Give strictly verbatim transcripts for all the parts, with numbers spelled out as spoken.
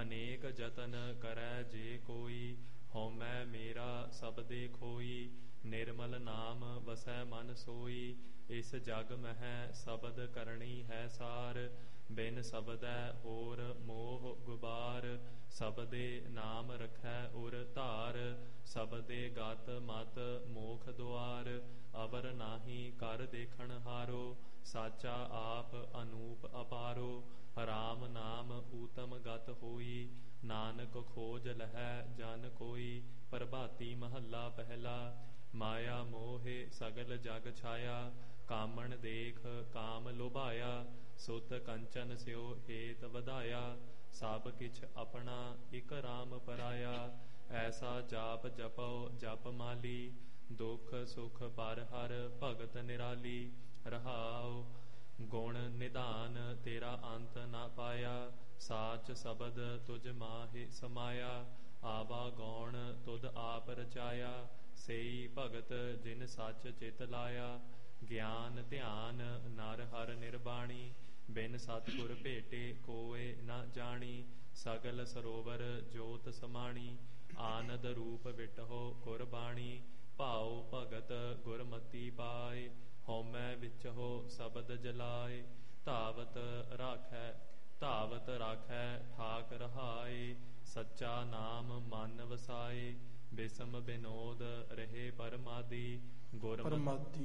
अनेक जतन करै जे कोई, हौमै मेरा सबदे खोई। निर्मल नाम वसै मन सोई, इस जग मह सबद करणी है सार। बिन सबदै होर मोह गुबार, सबदे नाम रखै उर धार। सबदे गत मत मोख द्वार, अवर नाहि कर देखण हारो। साचा आप अनूप अपारो, राम नाम ऊतम गत होई। नानक खोज लहै जन कोई, प्रभाती महला पहला। माया मोहे सगल जग छाया, कामण देख काम लोभाया। सुत कंचन स्यो हेत वधाया, सब किछ अपना इक राम पराया। ऐसा जाप जपो जप माली, दुख सुख पर हर भगत निराली। रहाओ गुण निधान तेरा अंत न पाया, साच सबद तुझ माहि समाया। आवा गौण तुध आप रचाया, सेई भगत जिन सच चित लाया। ज्ञान ध्यान नर हर निर्बाणी, बिन सतगुर भेटे कोय न जानी। सगल सरोवर जोत समाणी, आनंद रूप विटहो कुरबाणी। भाओ भगत गुरमति पाए, हौमै विचहो सबद जलाए। धावत राखै धावत राखै ठाक रहाए, सच्चा नाम मन वसाए। बिसम बिनोद रहे परमादी, गुरमति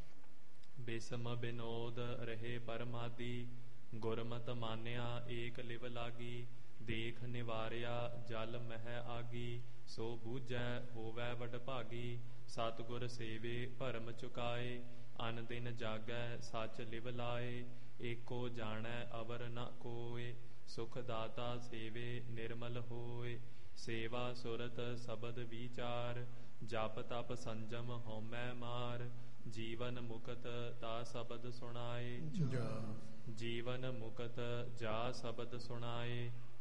बिसम बिनोद रहे परमादी। गुरमत मान्या एक लिव लागी, देख निवारिया जल मह आगी। सो बूझै होवै वड भागी, सतगुर सेवे भरम चुकाए। अन दिन जागै सच लिव लाए, एको जाणै अवर न कोय। सुख दाता सेवे निर्मल होय, सेवा सुरत सबद विचार। जप तप संजम हौमै मार, जीवन मुकत ता सबद सुनाए। जीवन मुकत जा सबद सुनाए,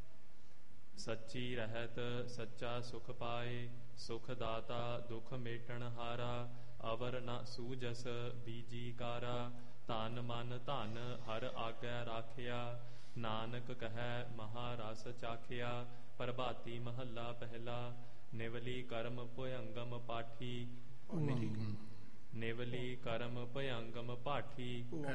सच्ची रहत सच्चा सुख पाए। सुख दाता दुख मेटन हारा, अवर न सूजस बीजी कारा। तन मन धन हर आगै राखिया, नानक कहै महारस चाखिया। प्रभाती महला पहला, निवली करम भयंगम पाठी। निवली करम भयंगम पाठी,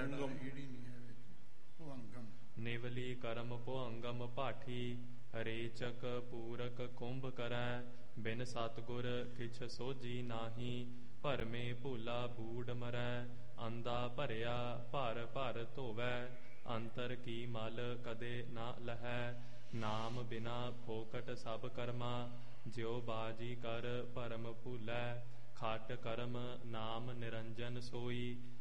निवली करम भुअंगम पाठी। रेचक पूरक कुंभ करै, बिन सतगुर किछ सोझी नाही। भरमे भूला बूढ़ मरै, अंधा भरिया भर भर धोवै। अंतर की मल कदे न लहै, नाम बिना फोकट सब कर्मा। ज्यो बाजी कर भरम भूलै, खट करम नाम निरंजन सोई।